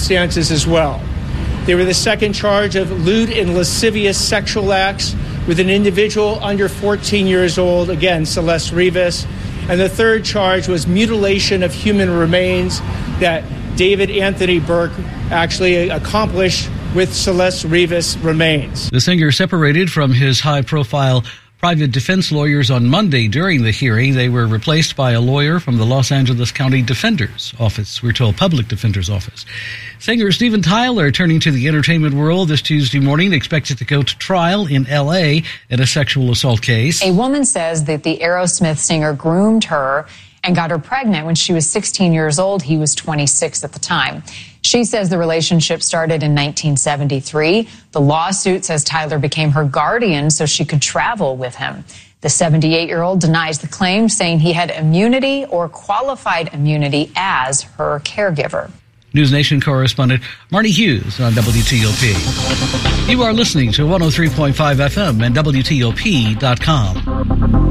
circumstances as well. They were the second charge of lewd and lascivious sexual acts with an individual under 14 years old, again, Celeste Rivas. And the third charge was mutilation of human remains that David Anthony Burke actually accomplished with Celeste Rivas' remains. The singer separated from his high-profile private defense lawyers on Monday during the hearing. They were replaced by a lawyer from the Los Angeles County Defender's Office. We're told Public Defender's Office. Singer Steven Tyler turning to the entertainment world this Tuesday morning, expected to go to trial in L.A. in a sexual assault case. A woman says that the Aerosmith singer groomed her and got her pregnant when she was 16 years old. He was 26 at the time. She says the relationship started in 1973. The lawsuit says Tyler became her guardian so she could travel with him. The 78-year-old denies the claim, saying he had immunity or qualified immunity as her caregiver. News Nation correspondent Marty Hughes on WTOP. You are listening to 103.5 FM and WTOP.com.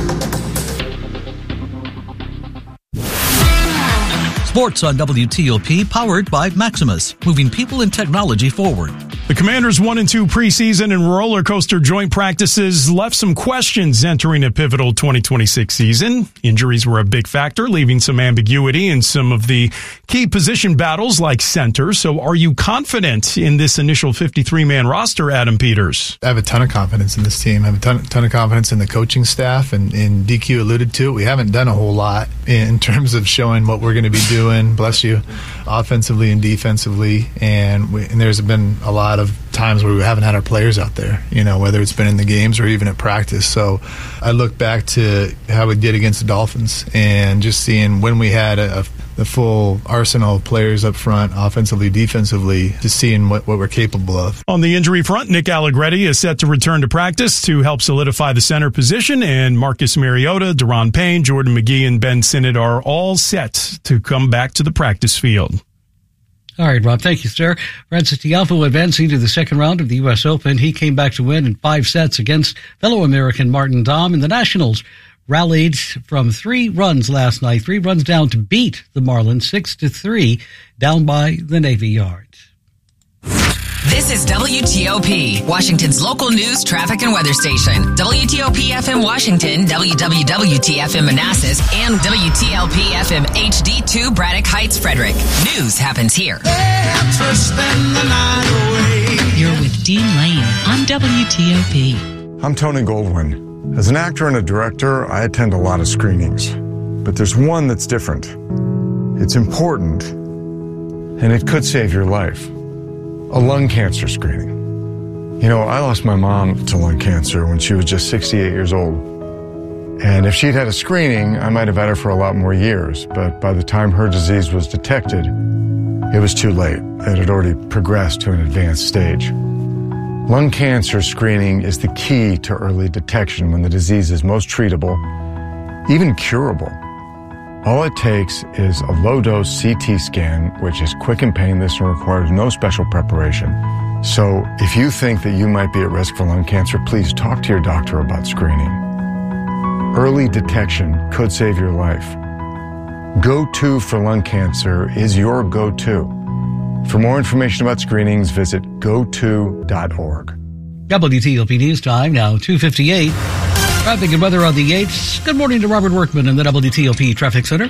Sports on WTOP, powered by Maximus, moving people and technology forward. The Commanders' 1-2 preseason and roller coaster joint practices left some questions entering a pivotal 2026 season. Injuries were a big factor, leaving some ambiguity in some of the key position battles like center. So are you confident in this initial 53-man roster, Adam Peters? I have a ton of confidence in this team. I have a ton of confidence in the coaching staff, and DQ alluded to it. We haven't done a whole lot in terms of showing what we're going to be doing, bless you, offensively and defensively, and there's been a lot of times where we haven't had our players out there, whether it's been in the games or even at practice. So I look back to how we did against the Dolphins and just seeing when we had the full arsenal of players up front, offensively, defensively, just seeing what we're capable of. On the injury front, Nick Allegretti is set to return to practice to help solidify the center position, and Marcus Mariota, Deron Payne, Jordan McGee, and Ben Sinnott are all set to come back to the practice field. All right, Rob. Thank you, sir. Frances Tiafoe advancing to the second round of the U.S. Open. He came back to win in 5 sets against fellow American Martin Daum, and the Nationals rallied from 3 runs last night, 3 runs down to beat the Marlins 6-3 down by the Navy Yard. This is WTOP, Washington's local news, traffic, and weather station. WTOP FM Washington, WWWT-FM Manassas, and WTLP-FM HD2 Braddock Heights, Frederick. News happens here. You're with Dean Lane on WTOP. I'm Tony Goldwyn. As an actor and a director, I attend a lot of screenings. But there's one that's different. It's important, and it could save your life. A lung cancer screening. I lost my mom to lung cancer when she was just 68 years old. And if she'd had a screening, I might have had her for a lot more years. But by the time her disease was detected, it was too late. It had already progressed to an advanced stage. Lung cancer screening is the key to early detection when the disease is most treatable, even curable. All it takes is a low-dose CT scan, which is quick and painless and requires no special preparation. So if you think that you might be at risk for lung cancer, please talk to your doctor about screening. Early detection could save your life. Go-To for lung cancer is your go-to. For more information about screenings, visit goto.org. WTOP News Time, now 2:58. Traffic and weather on the 8th. Good morning to Robert Workman in the WTOP Traffic Center.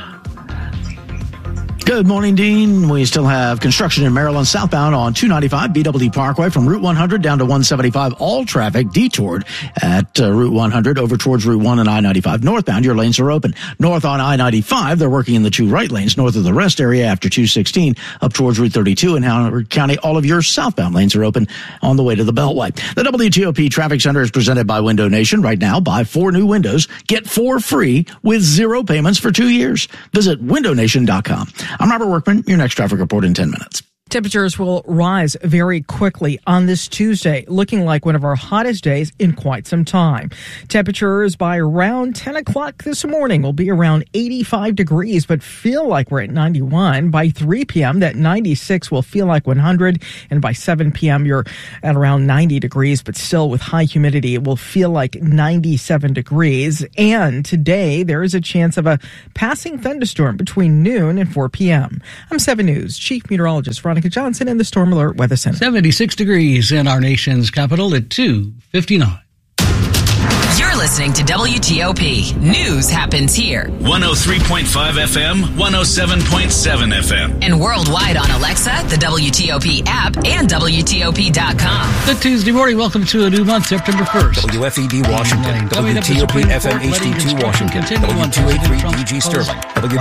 Good morning, Dean. We still have construction in Maryland southbound on 295 BWD Parkway from Route 100 down to 175. All traffic detoured at Route 100 over towards Route 1 and I-95. Northbound, your lanes are open. North on I-95, they're working in the 2 right lanes. North of the rest area after 216 up towards Route 32 in Howard County. All of your southbound lanes are open on the way to the Beltway. The WTOP Traffic Center is presented by Window Nation. Right now, buy 4 new windows, get 4 free with 0 payments for 2 years. Visit windownation.com. I'm Robert Workman, your next traffic report in 10 minutes. Temperatures will rise very quickly on this Tuesday, looking like one of our hottest days in quite some time. Temperatures by around 10 o'clock this morning will be around 85 degrees, but feel like we're at 91. By 3 p.m., that 96 will feel like 100. And by 7 p.m., you're at around 90 degrees, but still with high humidity, it will feel like 97 degrees. And today, there is a chance of a passing thunderstorm between noon and 4 p.m. I'm 7 News Chief Meteorologist Veronica Johnson in the Storm Alert Weather Center. 76 degrees in our nation's capital at 2:59. You're listening to WTOP. News happens here. 103.5 FM, 107.7 FM. And worldwide on Alexa, the WTOP app, and WTOP.com. Good Tuesday morning. Welcome to a new month, September 1st. WFED Washington, WTOP FM HD2 Washington, W283 DG Sterling,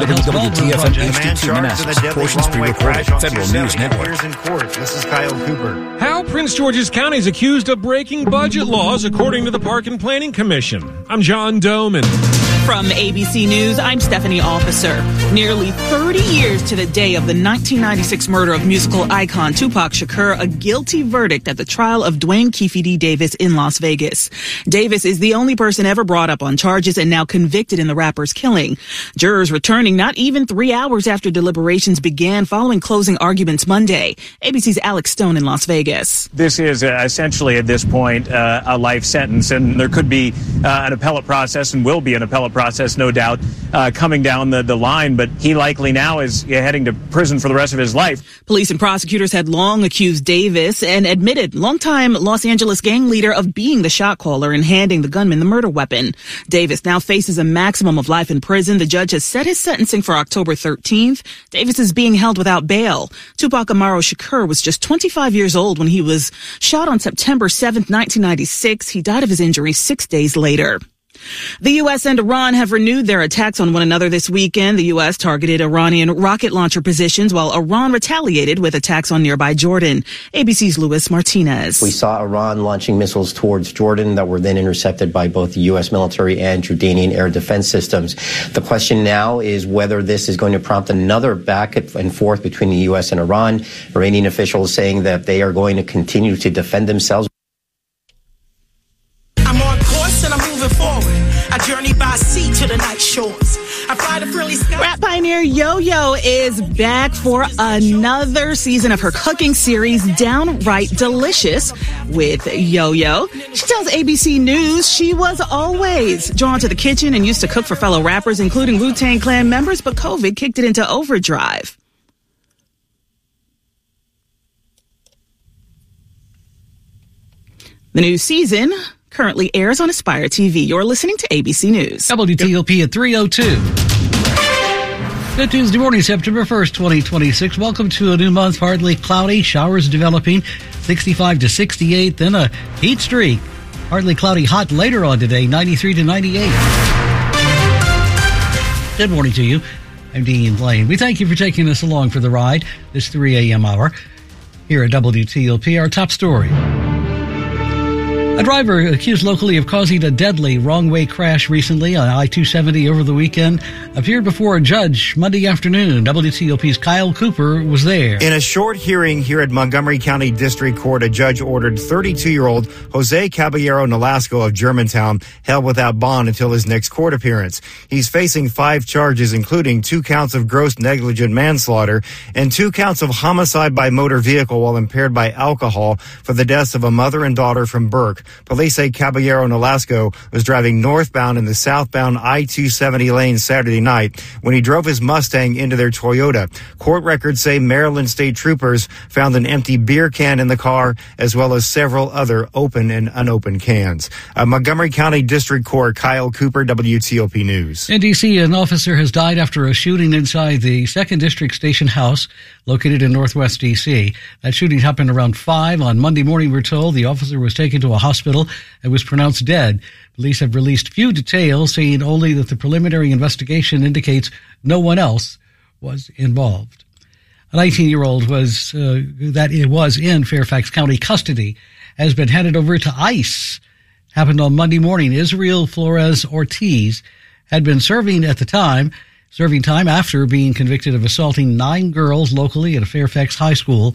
WWTFM HD2 Manassas. Portions pre-recorded. Federal News Network. This is Kyle Cooper. How Prince George's County is accused of breaking budget laws, according to the Park and Planning Commission. I'm John Doman. From ABC News, I'm Stephanie Officer. Nearly 30 years to the day of the 1996 murder of musical icon Tupac Shakur, a guilty verdict at the trial of Dwayne Keefe D. Davis in Las Vegas. Davis is the only person ever brought up on charges and now convicted in the rapper's killing. Jurors returning not even 3 hours after deliberations began following closing arguments Monday. ABC's Alex Stone in Las Vegas. This is essentially at this point a life sentence, and there could be an appellate process and will be an appellate process, no doubt, coming down the line. But he likely now is heading to prison for the rest of his life. Police and prosecutors had long accused Davis and admitted longtime Los Angeles gang leader of being the shot caller and handing the gunman the murder weapon. Davis now faces a maximum of life in prison. The judge has set his sentencing for October 13th. Davis is being held without bail. Tupac Amaru Shakur was just 25 years old when he was shot on September 7th, 1996. He died of his injuries 6 days later. The U.S. and Iran have renewed their attacks on one another this weekend. The U.S. targeted Iranian rocket launcher positions while Iran retaliated with attacks on nearby Jordan. ABC's Luis Martinez. We saw Iran launching missiles towards Jordan that were then intercepted by both the U.S. military and Jordanian air defense systems. The question now is whether this is going to prompt another back and forth between the U.S. and Iran. Iranian officials saying that they are going to continue to defend themselves. I'm on course and I'm moving forward. I journey by sea to the night shores. I fly the frilly sky. Rap pioneer Yo-Yo is back for another season of her cooking series, Downright Delicious, with Yo-Yo. She tells ABC News she was always drawn to the kitchen and used to cook for fellow rappers, including Wu-Tang Clan members, but COVID kicked it into overdrive. The new season currently airs on Aspire TV. You're listening to ABC News. WTOP at 3:02. Good Tuesday morning, September 1st, 2026. Welcome to a new month. Partly cloudy, showers developing, 65 to 68, then a heat streak. Partly cloudy, hot later on today, 93 to 98. Good morning to you. I'm Dean Lane. We thank you for taking us along for the ride this 3 a.m. hour here at WTOP. Our top story. A driver accused locally of causing a deadly wrong-way crash recently on I-270 over the weekend appeared before a judge Monday afternoon. WTOP's Kyle Cooper was there. In a short hearing here at Montgomery County District Court, a judge ordered 32-year-old Jose Caballero Nolasco of Germantown held without bond until his next court appearance. He's facing 5 charges, including 2 counts of gross negligent manslaughter and 2 counts of homicide by motor vehicle while impaired by alcohol for the deaths of a mother and daughter from Burke. Police say Caballero Nolasco was driving northbound in the southbound I-270 lane Saturday night when he drove his Mustang into their Toyota. Court records say Maryland State Troopers found an empty beer can in the car as well as several other open and unopened cans. Montgomery County District Court, Kyle Cooper, WTOP News. In D.C., an officer has died after a shooting inside the 2nd District Station House located in northwest D.C. That shooting happened around 5 on Monday morning, we're told. The officer was taken to a hospital and was pronounced dead. Police have released few details, saying only that the preliminary investigation indicates no one else was involved. A 19-year-old was in Fairfax County custody has been handed over to ICE. Happened on Monday morning. Israel Flores Ortiz had been serving at the time serving time after being convicted of assaulting 9 girls locally at a Fairfax high school.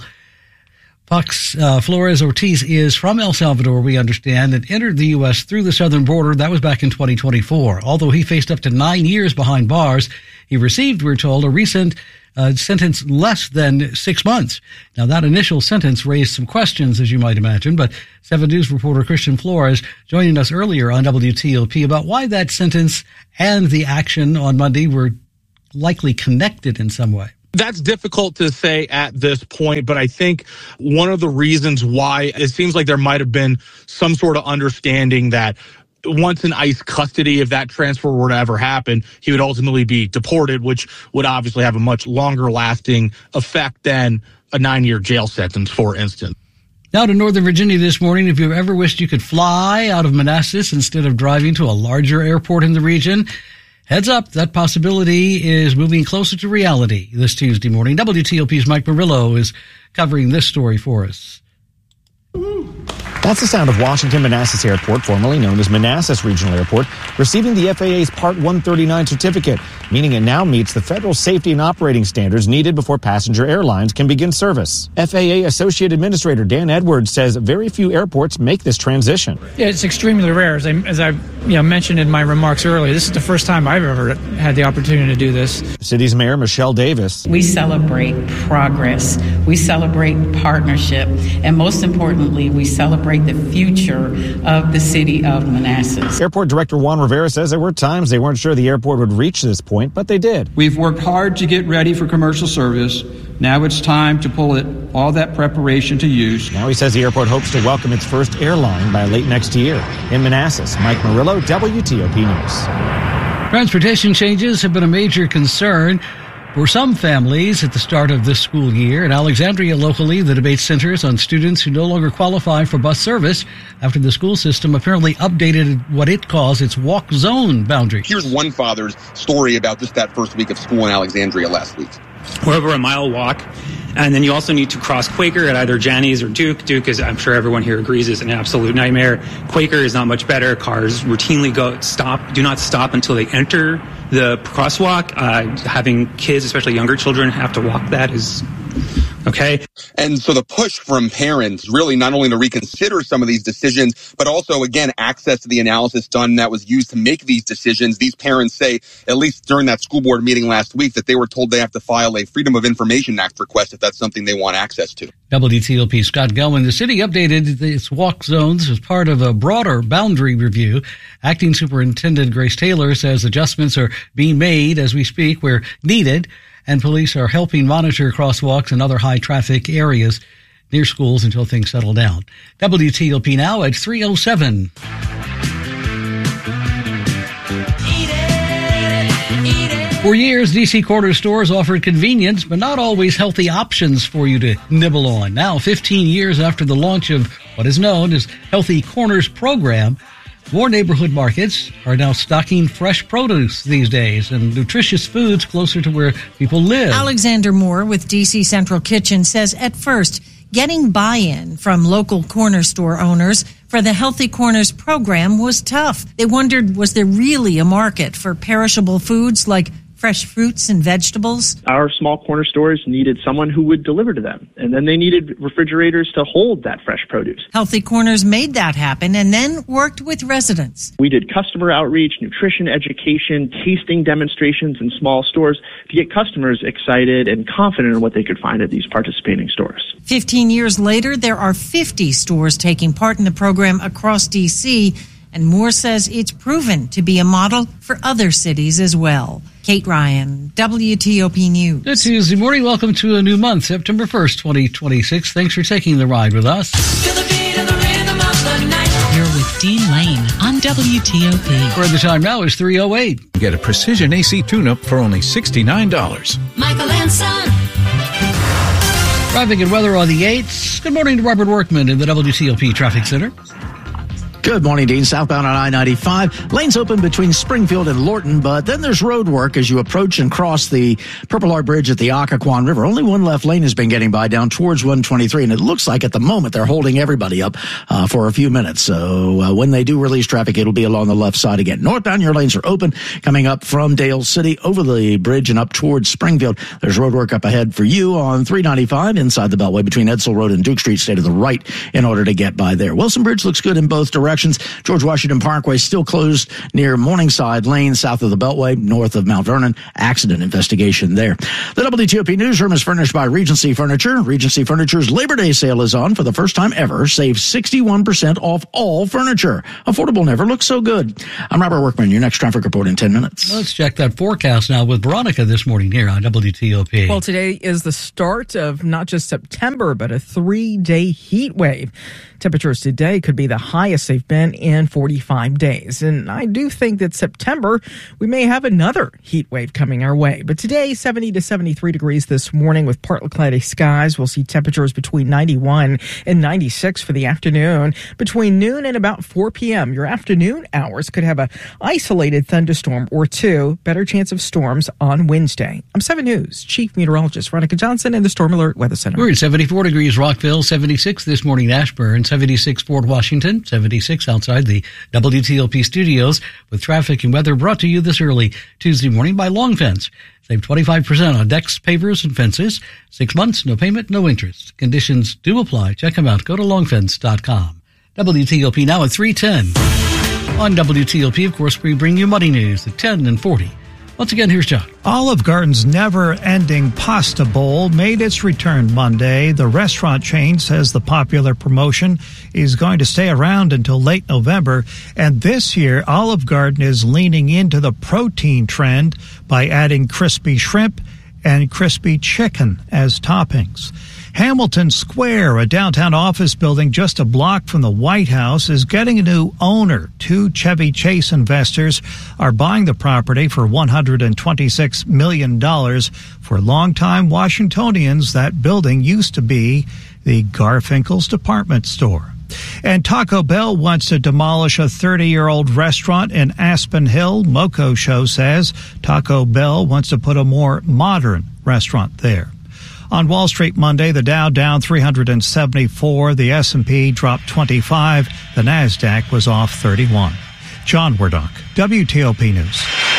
Pax Flores Ortiz is from El Salvador, we understand, and entered the U.S. through the southern border. That was back in 2024. Although he faced up to 9 years behind bars, he received, we're told, a recent sentence less than 6 months. Now, that initial sentence raised some questions, as you might imagine, but 7 News reporter Christian Flores joining us earlier on WTOP about why that sentence and the action on Monday were likely connected in some way. That's difficult to say at this point, but I think one of the reasons why it seems like there might have been some sort of understanding that once in ICE custody, if that transfer were to ever happen, he would ultimately be deported, which would obviously have a much longer lasting effect than a 9-year jail sentence, for instance. Now to Northern Virginia this morning. If you've ever wished you could fly out of Manassas instead of driving to a larger airport in the region, heads up, that possibility is moving closer to reality this Tuesday morning. WTOP's Mike Murillo is covering this story for us. That's the sound of Washington Manassas Airport, formerly known as Manassas Regional Airport, receiving the FAA's Part 139 certificate, meaning it now meets the federal safety and operating standards needed before passenger airlines can begin service. FAA Associate Administrator Dan Edwards says very few airports make this transition. Yeah, it's extremely rare. As I mentioned in my remarks earlier, this is the first time I've ever had the opportunity to do this. City's Mayor Michelle Davis. We celebrate progress. We celebrate partnership. And most importantly, we celebrate the future of the city of Manassas. Airport Director Juan Rivera says there were times they weren't sure the airport would reach this point, but they did. We've worked hard to get ready for commercial service. Now it's time to pull all that preparation to use. Now he says the airport hopes to welcome its first airline by late next year. In Manassas, Mike Murillo, WTOP News. Transportation changes have been a major concern for some families at the start of this school year. In Alexandria locally, the debate centers on students who no longer qualify for bus service after the school system apparently updated what it calls its walk zone boundary. Here's one father's story about just that first week of school in Alexandria last week. We're over a mile walk, and then you also need to cross Quaker at either Janney's or Duke. Duke, is, I'm sure everyone here agrees, is an absolute nightmare. Quaker is not much better. Cars routinely do not stop until they enter the crosswalk. Having kids, especially younger children, have to walk that is okay. And so the push from parents really not only to reconsider some of these decisions, but also, again, access to the analysis done that was used to make these decisions. These parents say, at least during that school board meeting last week, that they were told they have to file a Freedom of Information Act request if that's something they want access to. WTOP Scott Gelman. The city updated its walk zones as part of a broader boundary review. Acting Superintendent Grace Taylor says adjustments are being made as we speak where needed, and police are helping monitor crosswalks and other high-traffic areas near schools until things settle down. WTOP now at 3:07. For years, D.C. Corner stores offered convenience, but not always healthy options for you to nibble on. Now, 15 years after the launch of what is known as Healthy Corners program, more neighborhood markets are now stocking fresh produce these days and nutritious foods closer to where people live. Alexander Moore with DC Central Kitchen says at first, getting buy-in from local corner store owners for the Healthy Corners program was tough. They wondered, was there really a market for perishable foods like fresh fruits and vegetables? Our small corner stores needed someone who would deliver to them, and then they needed refrigerators to hold that fresh produce. Healthy Corners made that happen and then worked with residents. We did customer outreach, nutrition education, tasting demonstrations in small stores to get customers excited and confident in what they could find at these participating stores. 15 years later, there are 50 stores taking part in the program across D.C., and Moore says it's proven to be a model for other cities as well. Kate Ryan, WTOP News. Good Tuesday morning. Welcome to a new month, September 1st, 2026. Thanks for taking the ride with us. You're with Dean Lane on WTOP. Where the time now is 3:08. Get a precision AC tune-up for only $69. Michael and Son. Traffic and weather on the 8s. Good morning to Robert Workman in the WTOP Traffic Center. Good morning, Dean. Southbound on I-95. Lanes open between Springfield and Lorton, but then there's road work as you approach and cross the Purple Heart Bridge at the Occoquan River. Only one left lane has been getting by down towards 123, and it looks like at the moment they're holding everybody up for a few minutes. So when they do release traffic, it'll be along the left side again. Northbound, your lanes are open, coming up from Dale City over the bridge and up towards Springfield. There's road work up ahead for you on 395 inside the Beltway between Edsel Road and Duke Street. Stay to the right in order to get by there. Wilson Bridge looks good in both directions. George Washington Parkway still closed near Morningside Lane, south of the Beltway, north of Mount Vernon. Accident investigation there. The WTOP newsroom is furnished by Regency Furniture. Regency Furniture's Labor Day sale is on for the first time ever. Save 61% off all furniture. Affordable never looks so good. I'm Robert Workman. Your next traffic report in 10 minutes. Let's check that forecast now with Veronica this morning here on WTOP. Well, today is the start of not just September, but a 3-day heat wave. Temperatures today could be the highest they've been in 45 days. And I do think that September, we may have another heat wave coming our way. But today, 70 to 73 degrees this morning with partly cloudy skies. We'll see temperatures between 91 and 96 for the afternoon. Between noon and about 4 p.m., your afternoon hours could have an isolated thunderstorm or two. Better chance of storms on Wednesday. I'm 7 News Chief Meteorologist Veronica Johnson in the Storm Alert Weather Center. We're at 74 degrees Rockville, 76 this morning Ashburn, 76 Fort Washington, 76 outside the WTOP studios, with traffic and weather brought to you this early Tuesday morning by Long Fence. Save 25% on decks, pavers, and fences. 6 months, no payment, no interest. Conditions do apply. Check them out. Go to longfence.com. WTOP now at 3:10. On WTOP, of course, we bring you money news at 10 and 40. Once again, here's John. Olive Garden's never-ending pasta bowl made its return Monday. The restaurant chain says the popular promotion is going to stay around until late November. And this year, Olive Garden is leaning into the protein trend by adding crispy shrimp and crispy chicken as toppings. Hamilton Square, a downtown office building just a block from the White House, is getting a new owner. 2 Chevy Chase investors are buying the property for $126 million. For longtime Washingtonians, that building used to be the Garfinkel's department store. And Taco Bell wants to demolish a 30-year-old restaurant in Aspen Hill. Moco Show says Taco Bell wants to put a more modern restaurant there. On Wall Street Monday, the Dow down 374, the S&P dropped 25, the NASDAQ was off 31. John Wardock, WTOP News.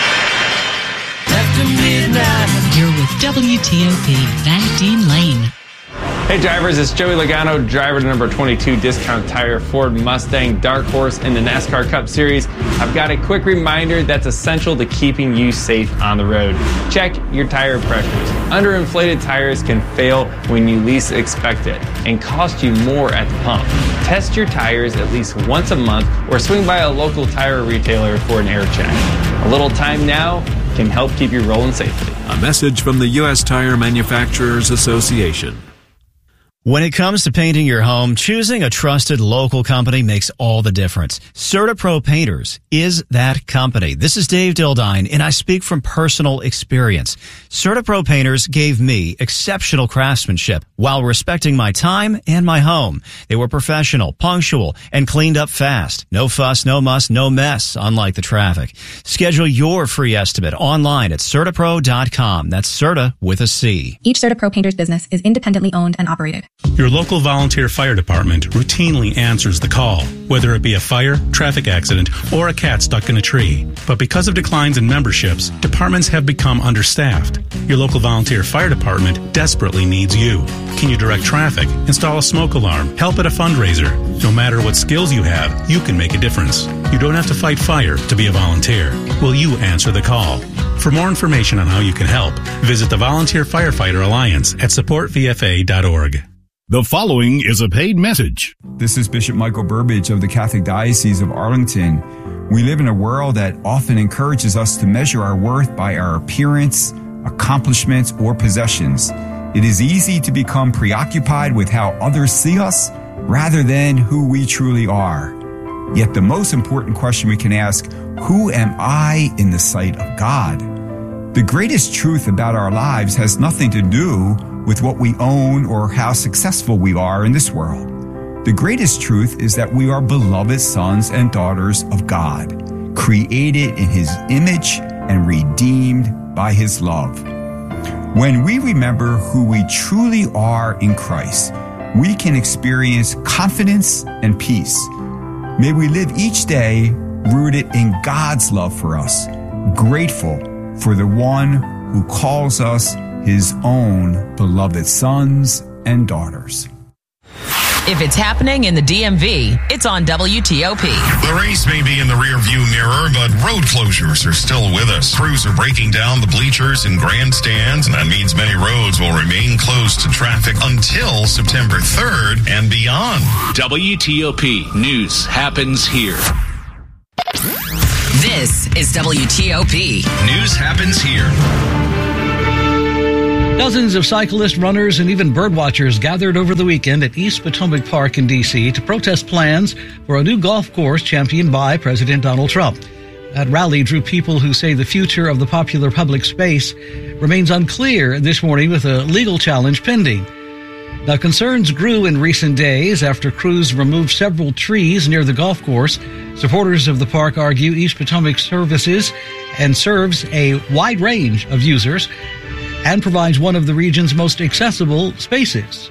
After midnight, you're with WTOP. Back Dean Lane. Hey drivers, it's Joey Logano, driver to number 22 Discount Tire Ford Mustang Dark Horse in the NASCAR Cup Series. I've got a quick reminder that's essential to keeping you safe on the road. Check your tire pressures. Underinflated tires can fail when you least expect it and cost you more at the pump. Test your tires at least once a month or swing by a local tire retailer for an air check. A little time now can help keep you rolling safely. A message from the U.S. Tire Manufacturers Association. When it comes to painting your home, choosing a trusted local company makes all the difference. CertaPro Painters is that company. This is Dave Dildine, and I speak from personal experience. CertaPro Painters gave me exceptional craftsmanship while respecting my time and my home. They were professional, punctual, and cleaned up fast. No fuss, no muss, no mess, unlike the traffic. Schedule your free estimate online at CertaPro.com. That's Certa with a C. Each CertaPro Painters business is independently owned and operated. Your local volunteer fire department routinely answers the call, whether it be a fire, traffic accident, or a cat stuck in a tree. But because of declines in memberships, departments have become understaffed. Your local volunteer fire department desperately needs you. Can you direct traffic, install a smoke alarm, help at a fundraiser? No matter what skills you have, you can make a difference. You don't have to fight fire to be a volunteer. Will you answer the call? For more information on how you can help, visit the Volunteer Firefighter Alliance at supportvfa.org. The following is a paid message. This is Bishop Michael Burbidge of the Catholic Diocese of Arlington. We live in a world that often encourages us to measure our worth by our appearance, accomplishments, or possessions. It is easy to become preoccupied with how others see us rather than who we truly are. Yet the most important question we can ask, who am I in the sight of God? The greatest truth about our lives has nothing to do with what we own or how successful we are in this world. The greatest truth is that we are beloved sons and daughters of God, created in His image and redeemed by His love. When we remember who we truly are in Christ, we can experience confidence and peace. May we live each day rooted in God's love for us, grateful for the one who calls us His own beloved sons and daughters. If it's happening in the DMV, it's on WTOP. The race may be in the rearview mirror, but road closures are still with us. Crews are breaking down the bleachers and grandstands, and that means many roads will remain closed to traffic until September 3rd and beyond. WTOP News happens here. This is WTOP. News happens here. Dozens of cyclists, runners, and even birdwatchers gathered over the weekend at East Potomac Park in D.C. to protest plans for a new golf course championed by President Donald Trump. That rally drew people who say the future of the popular public space remains unclear this morning with a legal challenge pending. Now, concerns grew in recent days after crews removed several trees near the golf course. Supporters of the park argue East Potomac services and serves a wide range of users and provides one of the region's most accessible spaces.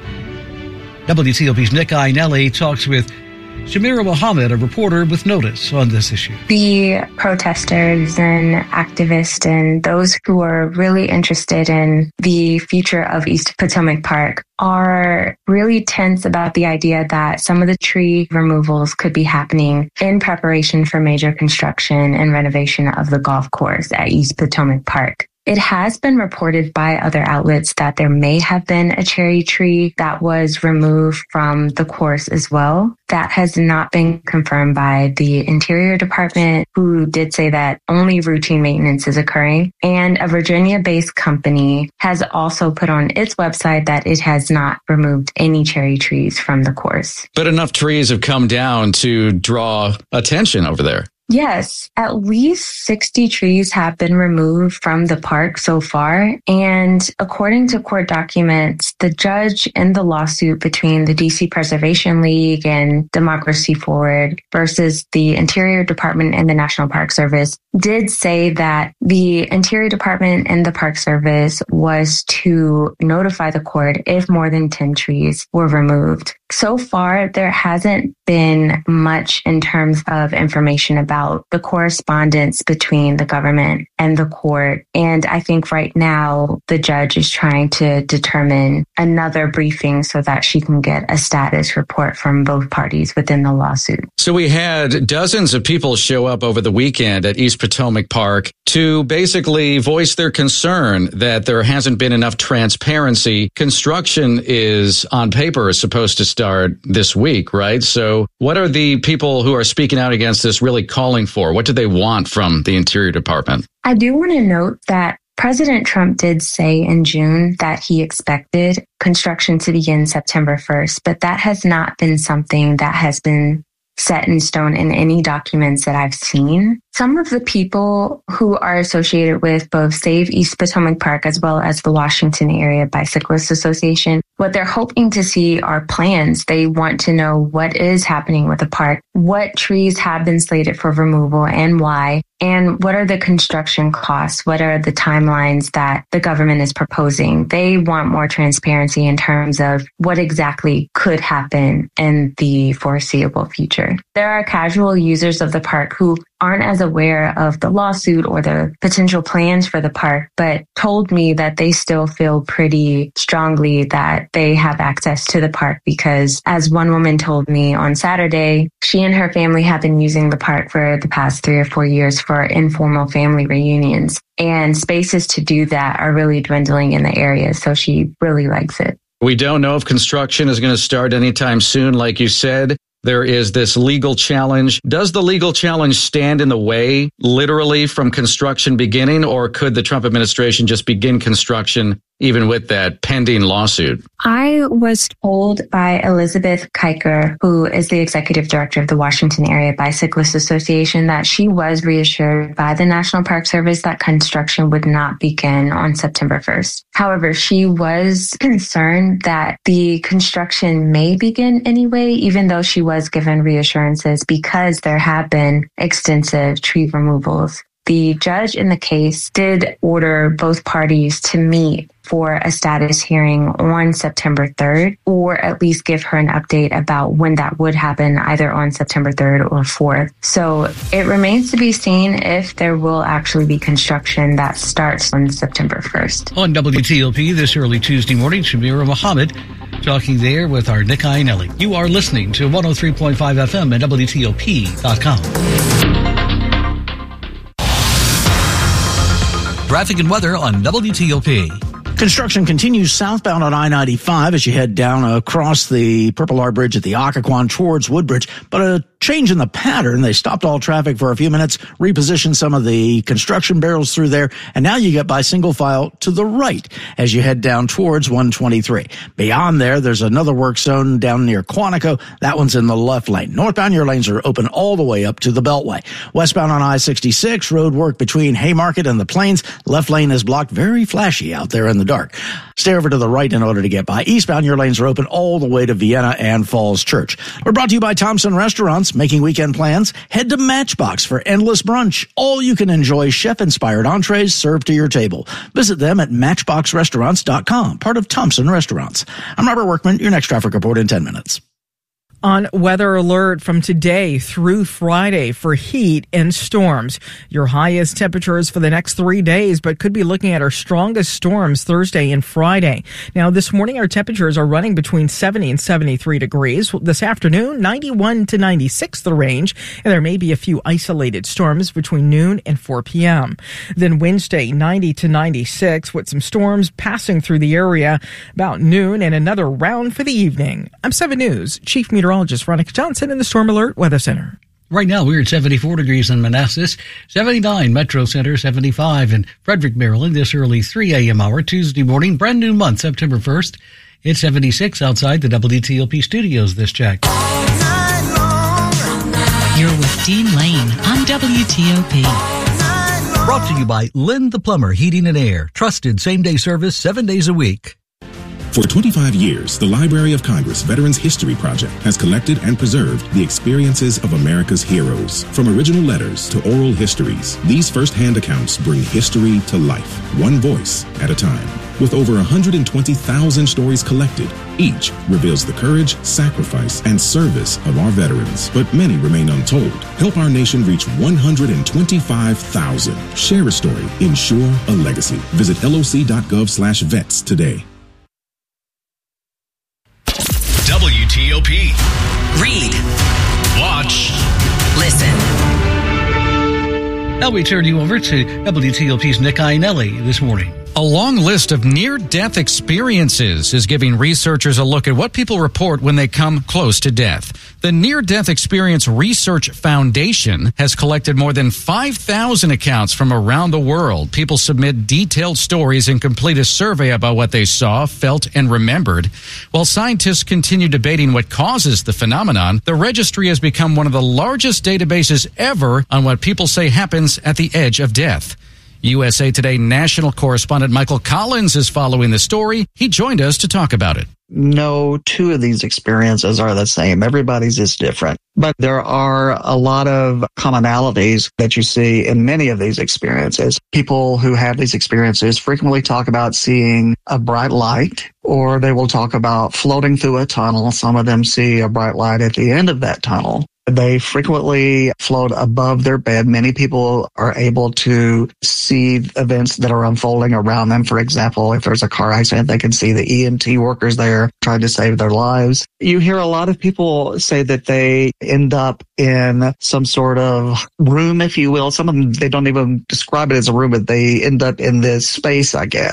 WTOP's Nick Iannelli talks with Shamira Mohammed, a reporter with Notice, on this issue. The protesters and activists and those who are really interested in the future of East Potomac Park are really tense about the idea that some of the tree removals could be happening in preparation for major construction and renovation of the golf course at East Potomac Park. It has been reported by other outlets that there may have been a cherry tree that was removed from the course as well. That has not been confirmed by the Interior Department, who did say that only routine maintenance is occurring. And a Virginia-based company has also put on its website that it has not removed any cherry trees from the course. But enough trees have come down to draw attention over there. Yes, at least 60 trees have been removed from the park so far. And according to court documents, the judge in the lawsuit between the DC Preservation League and Democracy Forward versus the Interior Department and the National Park Service did say that the Interior Department and the Park Service was to notify the court if more than 10 trees were removed. So far, there hasn't been much in terms of information about the correspondence between the government and the court. And I think right now the judge is trying to determine another briefing so that she can get a status report from both parties within the lawsuit. So we had dozens of people show up over the weekend at East Potomac Park to basically voice their concern that there hasn't been enough transparency. Construction is on paper is supposed to start this week, right? So what are the people who are speaking out against this really calling for? What do they want from the Interior Department? I do want to note that President Trump did say in June that he expected construction to begin September 1st, but that has not been something that has been set in stone in any documents that I've seen. Some of the people who are associated with both Save East Potomac Park as well as the Washington Area Bicyclists Association, what they're hoping to see are plans. They want to know what is happening with the park, what trees have been slated for removal and why, and what are the construction costs, what are the timelines that the government is proposing. They want more transparency in terms of what exactly could happen in the foreseeable future. There are casual users of the park who aren't as aware of the lawsuit or the potential plans for the park, but told me that they still feel pretty strongly that they have access to the park because, as one woman told me on Saturday, she and her family have been using the park for the past 3 or 4 years for informal family reunions. And spaces to do that are really dwindling in the area, so she really likes it. We don't know if construction is going to start anytime soon, like you said. There is this legal challenge. Does the legal challenge stand in the way, literally, from construction beginning, or could the Trump administration just begin construction even with that pending lawsuit? I was told by Elizabeth Kiker, who is the executive director of the Washington Area Bicyclist Association, that she was reassured by the National Park Service that construction would not begin on September 1st. However, she was concerned that the construction may begin anyway, even though she was given reassurances because there have been extensive tree removals. The judge in the case did order both parties to meet for a status hearing on September 3rd, or at least give her an update about when that would happen, either on September 3rd or 4th. So it remains to be seen if there will actually be construction that starts on September 1st. On WTOP this early Tuesday morning, Shamira Mohammed talking there with our Nick Iannelli. You are listening to 103.5 FM at WTOP.com. Traffic and weather on WTOP. Construction continues southbound on I-95 as you head down across the Purple Heart Bridge at the Occoquan towards Woodbridge. But a change in the pattern. They stopped all traffic for a few minutes, repositioned some of the construction barrels through there, and now you get by single file to the right as you head down towards 123. Beyond there, there's another work zone down near Quantico. That one's in the left lane. Northbound, your lanes are open all the way up to the Beltway. Westbound on I-66, road work between Haymarket and the Plains. Left lane is blocked, very flashy out there in the dark. Stay over to the right in order to get by. Eastbound, your lanes are open all the way to Vienna and Falls Church. We're brought to you by Thompson Restaurants. Making weekend plans? Head to Matchbox for endless brunch. All you can enjoy chef-inspired entrees served to your table. Visit them at matchboxrestaurants.com, part of Thompson Restaurants. I'm Robert Workman, your next traffic report in 10 minutes. On weather alert from today through Friday for heat and storms. Your highest temperatures for the next 3 days, but could be looking at our strongest storms Thursday and Friday. Now, this morning, our temperatures are running between 70 and 73 degrees. This afternoon, 91 to 96 the range, and there may be a few isolated storms between noon and 4 p.m. Then Wednesday, 90 to 96, with some storms passing through the area about noon and another round for the evening. I'm 7 News Chief Meteorologist Veronica Johnson in the Storm Alert Weather Center. Right now, we're at 74 degrees in Manassas, 79 Metro Center, 75 in Frederick, Maryland, this early 3 a.m. hour, Tuesday morning, brand new month, September 1st. It's 76 outside the WTOP studios this Jack. You're with Dean Lane on WTOP. Brought to you by Lynn the Plumber Heating and Air. Trusted same-day service 7 days a week. For 25 years, the Library of Congress Veterans History Project has collected and preserved the experiences of America's heroes. From original letters to oral histories, these first-hand accounts bring history to life, one voice at a time. With over 120,000 stories collected, each reveals the courage, sacrifice, and service of our veterans. But many remain untold. Help our nation reach 125,000. Share a story. Ensure a legacy. Visit loc.gov/vets today. WTOP. Read. Watch. Listen. Now we turn you over to WTOP's Nick Iannelli this morning. A long list of near-death experiences is giving researchers a look at what people report when they come close to death. The Near-Death Experience Research Foundation has collected more than 5,000 accounts from around the world. People submit detailed stories and complete a survey about what they saw, felt, and remembered. While scientists continue debating what causes the phenomenon, the registry has become one of the largest databases ever on what people say happens at the edge of death. USA Today national correspondent Michael Collins is following the story. He joined us to talk about it. No two of these experiences are the same. Everybody's is different. But there are a lot of commonalities that you see in many of these experiences. People who have these experiences frequently talk about seeing a bright light, or they will talk about floating through a tunnel. Some of them see a bright light at the end of that tunnel. They frequently float above their bed. Many people are able to see events that are unfolding around them. For example, if there's a car accident, they can see the EMT workers there trying to save their lives. You hear a lot of people say that they end up in some sort of room, if you will. Some of them, they don't even describe it as a room, but they end up in this space, I guess.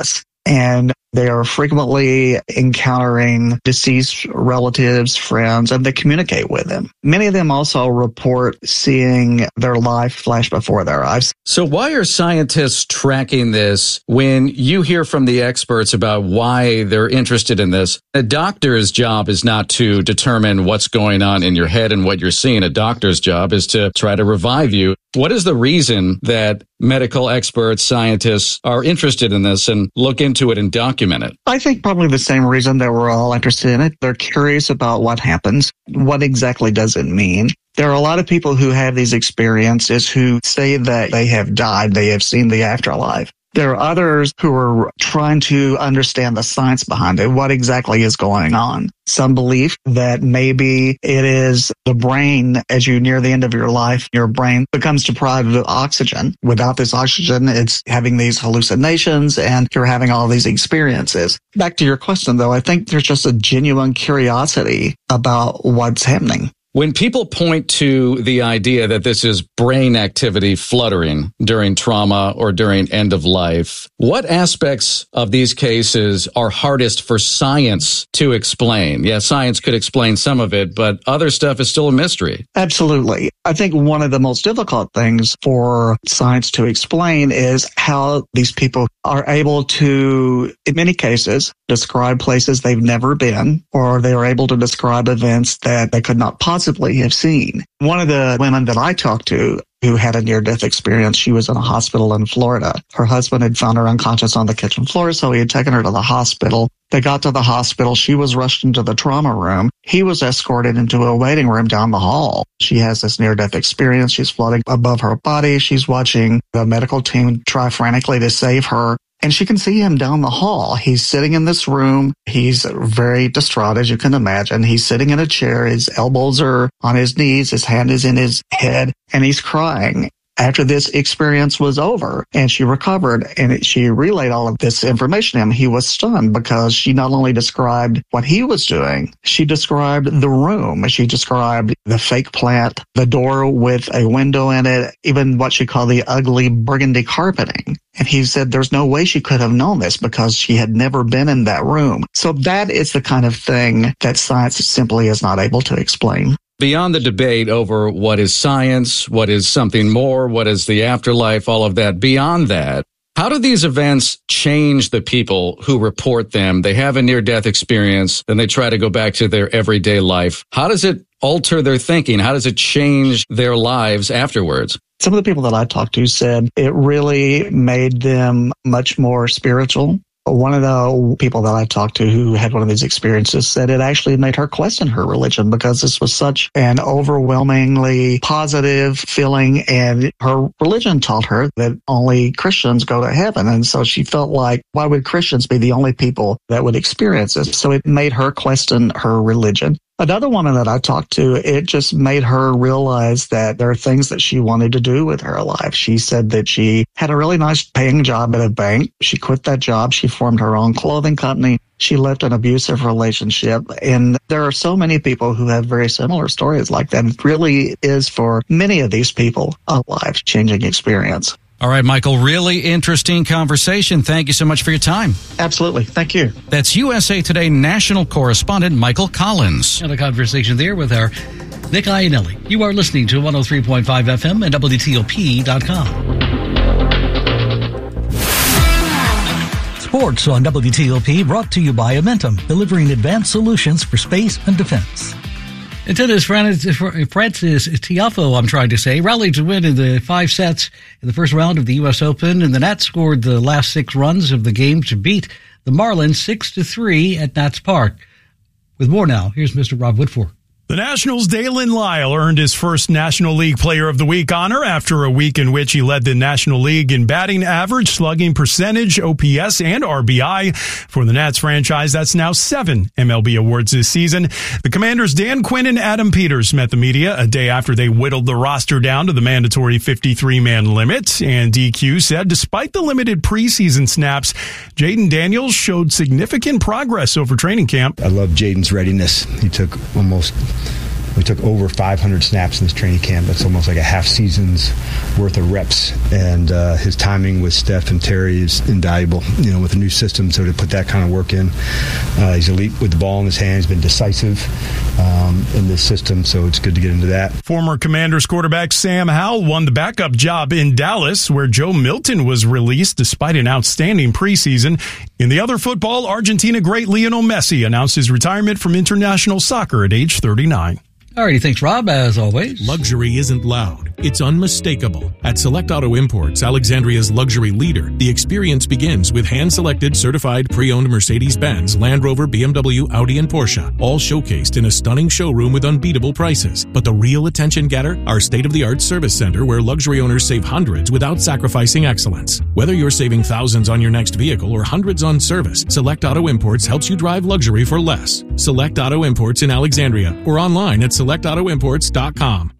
and they are frequently encountering deceased relatives, friends, and they communicate with them. Many of them also report seeing their life flash before their eyes. So why are scientists tracking this when you hear from the experts about why they're interested in this? A doctor's job is not to determine what's going on in your head and what you're seeing. A doctor's job is to try to revive you. What is the reason that medical experts, scientists are interested in this and look into it and document it? I think probably the same reason that we're all interested in it. They're curious about what happens. What exactly does it mean? There are a lot of people who have these experiences who say that they have died, they have seen the afterlife. There are others who are trying to understand the science behind it, what exactly is going on. Some believe that maybe it is the brain, as you near the end of your life, your brain becomes deprived of oxygen. Without this oxygen, it's having these hallucinations and you're having all these experiences. Back to your question, though, I think there's just a genuine curiosity about what's happening. When people point to the idea that this is brain activity fluttering during trauma or during end of life, what aspects of these cases are hardest for science to explain? Yeah, science could explain some of it, but other stuff is still a mystery. Absolutely. I think one of the most difficult things for science to explain is how these people are able to, in many cases, describe places they've never been, or they are able to describe events that they could not possibly have seen. One of the women that I talked to who had a near-death experience, she was in a hospital in Florida. Her husband had found her unconscious on the kitchen floor, so he had taken her to the hospital. They got to the hospital. She was rushed into the trauma room. He was escorted into a waiting room down the hall. She has this near-death experience. She's floating above her body. She's watching the medical team try frantically to save her. And she can see him down the hall. He's sitting in this room. He's very distraught, as you can imagine. He's sitting in a chair. His elbows are on his knees. His hand is in his head, and he's crying. After this experience was over and she recovered and she relayed all of this information to him, he was stunned because she not only described what he was doing, she described the room. She described the fake plant, the door with a window in it, even what she called the ugly burgundy carpeting. And he said there's no way she could have known this because she had never been in that room. So that is the kind of thing that science simply is not able to explain. Beyond the debate over what is science, what is something more, what is the afterlife, all of that, beyond that, how do these events change the people who report them? They have a near-death experience, then they try to go back to their everyday life. How does it alter their thinking? How does it change their lives afterwards? Some of the people that I talked to said it really made them much more spiritual. One of the people that I talked to who had one of these experiences said it actually made her question her religion because this was such an overwhelmingly positive feeling, and her religion taught her that only Christians go to heaven. And so she felt like, why would Christians be the only people that would experience this? So it made her question her religion. Another woman that I talked to, it just made her realize that there are things that she wanted to do with her life. She said that she had a really nice paying job at a bank. She quit that job. She formed her own clothing company. She left an abusive relationship. And there are so many people who have very similar stories like that. It really is, for many of these people, a life-changing experience. All right, Michael, really interesting conversation. Thank you so much for your time. Absolutely. Thank you. That's USA Today national correspondent Michael Collins. And a conversation there with our Nick Iannelli. You are listening to 103.5 FM and WTOP.com. Sports on WTOP, brought to you by Amentum, delivering advanced solutions for space and defense. And tennis, Francis Tiafoe, rallied to win in the 5 sets in the first round of the U.S. Open, and the Nats scored the last 6 runs of the game to beat the Marlins 6-3 at Nats Park. With more now, here's Mr. Rob Woodford. The Nationals' Dalen Lyle earned his first National League Player of the Week honor after a week in which he led the National League in batting average, slugging percentage, OPS, and RBI. For the Nats franchise, that's now 7 MLB awards this season. The Commanders' Dan Quinn and Adam Peters met the media a day after they whittled the roster down to the mandatory 53-man limit. And DQ said despite the limited preseason snaps, Jaden Daniels showed significant progress over training camp. I love Jaden's readiness. He took almost We took over 500 snaps in this training camp. That's almost like a half season's worth of reps. And his timing with Steph and Terry is invaluable, with a new system. So to put that kind of work in, he's elite with the ball in his hand. He's been decisive in this system, so it's good to get into that. Former Commanders quarterback Sam Howell won the backup job in Dallas, where Joe Milton was released despite an outstanding preseason. In the other football, Argentina great Lionel Messi announced his retirement from international soccer at age 39. All righty, thanks, Rob, as always. Luxury isn't loud. It's unmistakable. At Select Auto Imports, Alexandria's luxury leader, the experience begins with hand-selected, certified, pre-owned Mercedes-Benz, Land Rover, BMW, Audi, and Porsche, all showcased in a stunning showroom with unbeatable prices. But the real attention getter? Our state-of-the-art service center where luxury owners save hundreds without sacrificing excellence. Whether you're saving thousands on your next vehicle or hundreds on service, Select Auto Imports helps you drive luxury for less. Select Auto Imports in Alexandria or online at selectautoimports.com.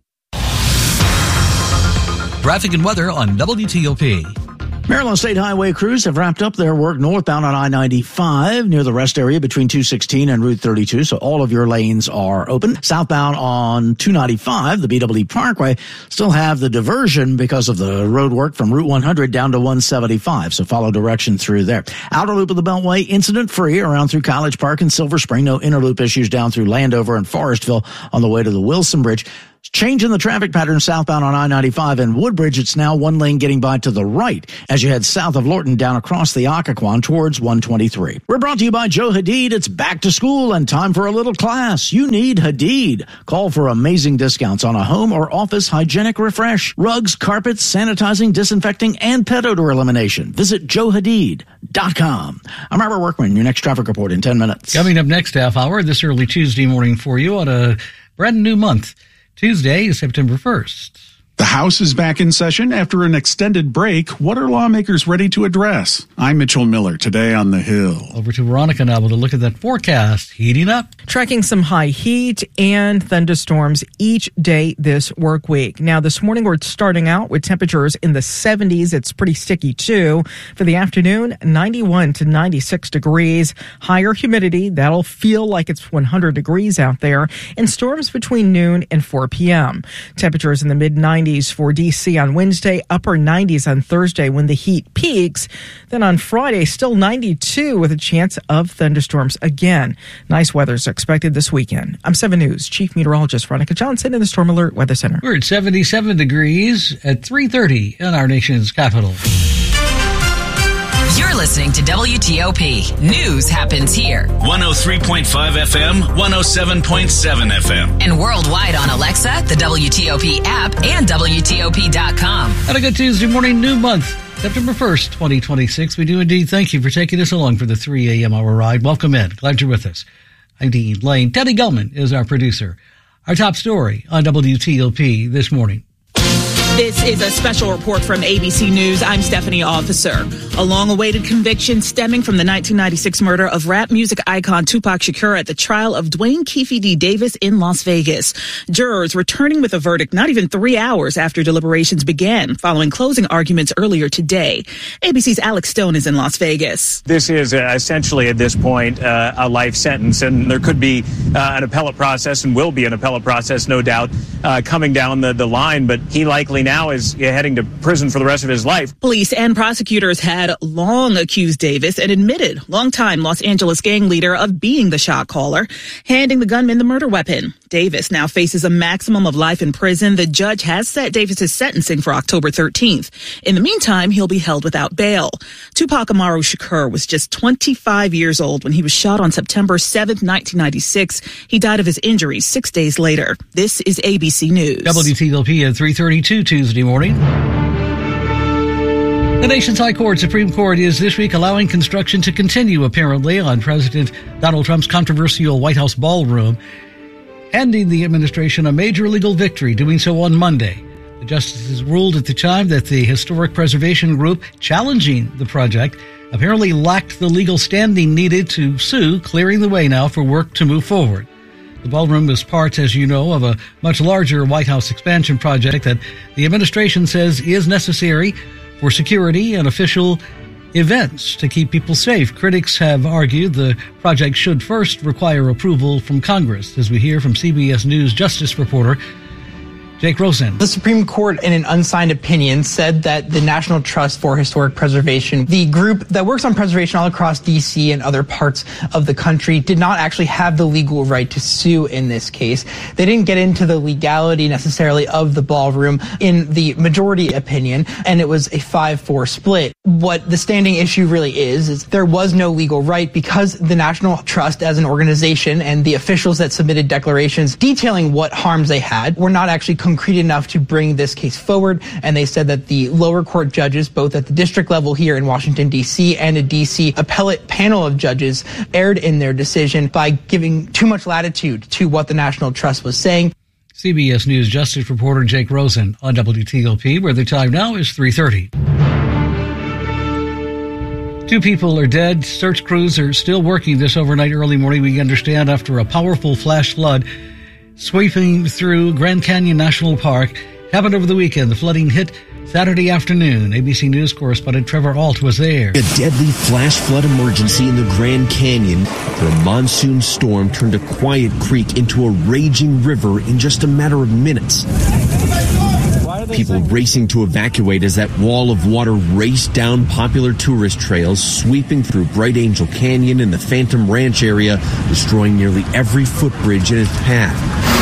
Traffic and weather on WTOP. Maryland State Highway crews have wrapped up their work northbound on I-95 near the rest area between 216 and Route 32, so all of your lanes are open. Southbound on 295, the BW Parkway, still have the diversion because of the road work from Route 100 down to 175, so follow direction through there. Outer loop of the Beltway, incident-free around through College Park and Silver Spring. No inner loop issues down through Landover and Forestville on the way to the Wilson Bridge. Change in the traffic pattern southbound on I-95 and Woodbridge. It's now one lane getting by to the right as you head south of Lorton down across the Occoquan towards 123. We're brought to you by Joe Hadid. It's back to school and time for a little class. You need Hadid. Call for amazing discounts on a home or office hygienic refresh, rugs, carpets, sanitizing, disinfecting, and pet odor elimination. Visit JoeHadid.com. I'm Robert Workman. Your next traffic report in 10 minutes. Coming up next half hour, this early Tuesday morning for you on a brand new month. Tuesday is September 1st. The House is back in session after an extended break. What are lawmakers ready to address? I'm Mitchell Miller, today on The Hill. Over to Veronica now with a look at that forecast. Heating up. Tracking some high heat and thunderstorms each day this work week. Now, this morning we're starting out with temperatures in the 70s. It's pretty sticky, too. For the afternoon, 91 to 96 degrees. Higher humidity. That'll feel like it's 100 degrees out there. And storms between noon and 4 p.m. Temperatures in the mid-90s for D.C. on Wednesday, upper 90s on Thursday when the heat peaks. Then on Friday, still 92 with a chance of thunderstorms again. Nice weather is expected this weekend. I'm 7 News Chief Meteorologist Veronica Johnson in the Storm Alert Weather Center. We're at 77 degrees at 3:30 in our nation's capital. You're listening to WTOP. News happens here. 103.5 FM, 107.7 FM. And worldwide on Alexa, the WTOP app, and WTOP.com. And a good Tuesday morning, new month, September 1st, 2026. We do indeed thank you for taking us along for the 3 a.m. hour ride. Welcome in. Glad you're with us. I'm Dean Lane. Teddy Gellman is our producer. Our top story on WTOP this morning. This is a special report from ABC News. I'm Stephanie Officer. A long-awaited conviction stemming from the 1996 murder of rap music icon Tupac Shakur at the trial of Dwayne Keefe D. Davis in Las Vegas. Jurors returning with a verdict not even 3 hours after deliberations began, following closing arguments earlier today. ABC's Alex Stone is in Las Vegas. This is essentially at this point a life sentence, and there could be an appellate process and will be an appellate process, no doubt, coming down the line, but he likely now is heading to prison for the rest of his life. Police and prosecutors had long accused Davis and admitted longtime Los Angeles gang leader of being the shot caller, handing the gunman the murder weapon. Davis now faces a maximum of life in prison. The judge has set Davis's sentencing for October 13th. In the meantime, he'll be held without bail. Tupac Amaru Shakur was just 25 years old when he was shot on September 7th, 1996. He died of his injuries 6 days later. This is ABC News. WTOP at 3:32 Tuesday morning. The nation's High Court, Supreme Court, is this week allowing construction to continue, apparently, on President Donald Trump's controversial White House ballroom, handing the administration a major legal victory, doing so on Monday. The justices ruled at the time that the historic preservation group challenging the project apparently lacked the legal standing needed to sue, clearing the way now for work to move forward. The ballroom is part, as you know, of a much larger White House expansion project that the administration says is necessary for security and official events to keep people safe. Critics have argued the project should first require approval from Congress, as we hear from CBS News justice reporter Jake Rosen. The Supreme Court, in an unsigned opinion, said that the National Trust for Historic Preservation, the group that works on preservation all across D.C. and other parts of the country, did not actually have the legal right to sue in this case. They didn't get into the legality necessarily of the ballroom in the majority opinion, and it was a 5-4 split. What the standing issue really is there was no legal right because the National Trust as an organization and the officials that submitted declarations detailing what harms they had were not actually concrete enough to bring this case forward, and they said that the lower court judges, both at the district level here in Washington, D.C. and a D.C. appellate panel of judges, erred in their decision by giving too much latitude to what the National Trust was saying. CBS News justice reporter Jake Rosen on WTOP, where the time now is 3:30. 2 people are dead. Search crews are still working this overnight early morning, we understand, after a powerful flash flood sweeping through Grand Canyon National Park. Happened over the weekend. The flooding hit Saturday afternoon. ABC News correspondent Trevor Ault was there. A deadly flash flood emergency in the Grand Canyon after a monsoon storm turned a quiet creek into a raging river in just a matter of minutes. People racing to evacuate as that wall of water raced down popular tourist trails, sweeping through Bright Angel Canyon and the Phantom Ranch area, destroying nearly every footbridge in its path.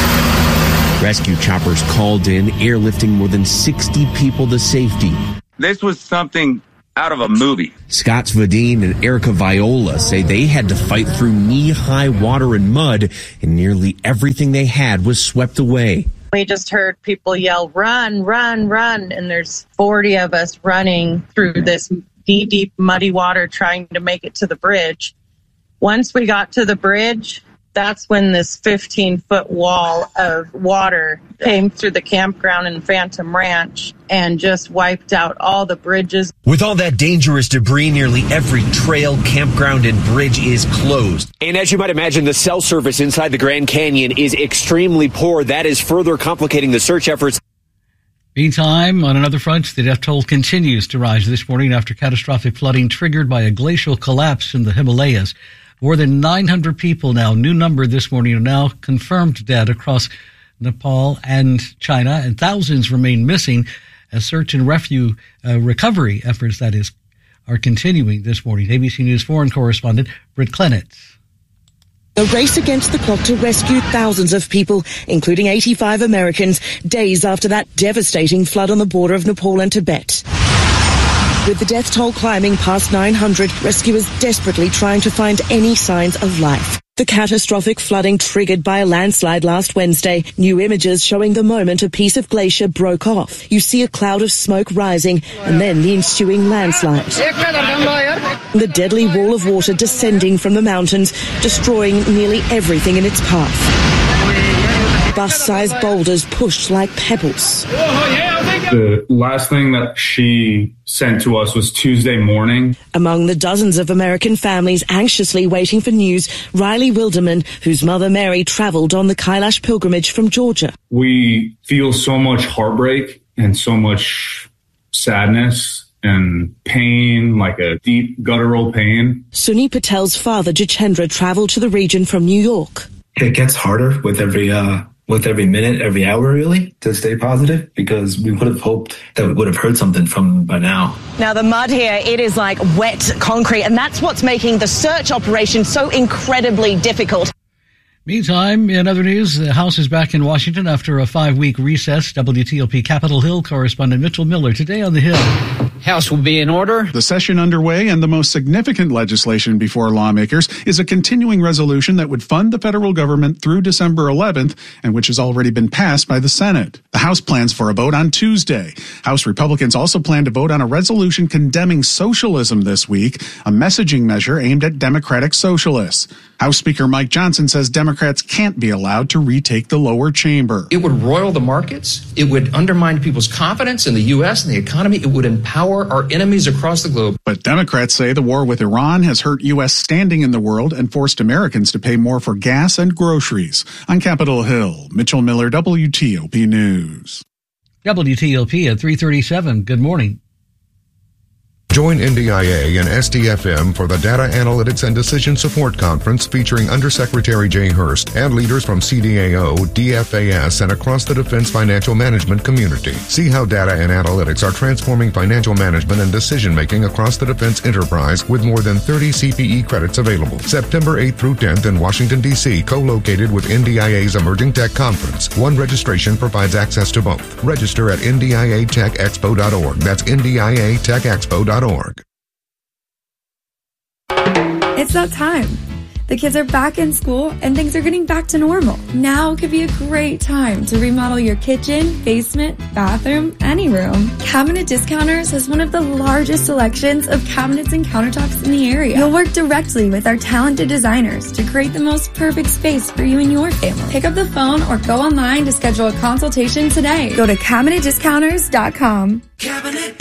Rescue choppers called in, airlifting more than 60 people to safety. This was something out of a movie. Scott Svadine and Erica Viola say they had to fight through knee-high water and mud, and nearly everything they had was swept away. We just heard people yell, "Run, run, run," and there's 40 of us running through this knee-deep, muddy water trying to make it to the bridge. Once we got to the bridge, that's when this 15-foot wall of water came through the campground in Phantom Ranch and just wiped out all the bridges. With all that dangerous debris, nearly every trail, campground, and bridge is closed. And as you might imagine, the cell service inside the Grand Canyon is extremely poor. That is further complicating the search efforts. Meantime, on another front, the death toll continues to rise this morning after catastrophic flooding triggered by a glacial collapse in the Himalayas. More than 900 people now, new number this morning, are now confirmed dead across Nepal and China, and thousands remain missing as search and recovery efforts, that is, are continuing this morning. ABC News foreign correspondent Britt Clennett. A race against the clock to rescue thousands of people, including 85 Americans, days after that devastating flood on the border of Nepal and Tibet. With the death toll climbing past 900, rescuers desperately trying to find any signs of life. The catastrophic flooding triggered by a landslide last Wednesday. New images showing the moment a piece of glacier broke off. You see a cloud of smoke rising and then the ensuing landslide. The deadly wall of water descending from the mountains, destroying nearly everything in its path. Bus-sized boulders pushed like pebbles. The last thing that she sent to us was Tuesday morning. Among the dozens of American families anxiously waiting for news, Riley Wilderman, whose mother Mary traveled on the Kailash pilgrimage from Georgia. We feel so much heartbreak and so much sadness and pain, like a deep guttural pain. Sunny Patel's father, Jachendra, traveled to the region from New York. It gets harder with every minute, every hour, really, to stay positive, because we would have hoped that we would have heard something from them by now. Now, the mud here, it is like wet concrete, and that's what's making the search operation so incredibly difficult. Meantime, in other news, the House is back in Washington after a 5-week recess. WTOP Capitol Hill correspondent Mitchell Miller today on the Hill. House will be in order. The session underway, and the most significant legislation before lawmakers is a continuing resolution that would fund the federal government through December 11th, and which has already been passed by the Senate. The House plans for a vote on Tuesday. House Republicans also plan to vote on a resolution condemning socialism this week, a messaging measure aimed at Democratic socialists. House Speaker Mike Johnson says Democrats can't be allowed to retake the lower chamber. It would roil the markets. It would undermine people's confidence in the U.S. and the economy. It would empower our enemies across the globe. But Democrats say the war with Iran has hurt U.S. standing in the world and forced Americans to pay more for gas and groceries. On Capitol Hill, Mitchell Miller, WTOP News. WTOP at 3:37. Good morning. Join NDIA and STFM for the Data Analytics and Decision Support Conference featuring Undersecretary Jay Hurst and leaders from CDAO, DFAS, and across the defense financial management community. See how data and analytics are transforming financial management and decision-making across the defense enterprise with more than 30 CPE credits available. September 8th through 10th in Washington, D.C., co-located with NDIA's Emerging Tech Conference. One registration provides access to both. Register at ndiatechexpo.org. That's ndiatechexpo.org. It's that time. The kids are back in school and things are getting back to normal. Now could be a great time to remodel your kitchen, basement, bathroom, any room. Cabinet Discounters has one of the largest selections of cabinets and countertops in the area. You'll work directly with our talented designers to create the most perfect space for you and your family. Pick up the phone or go online to schedule a consultation today. Go to CabinetDiscounters.com. Cabinet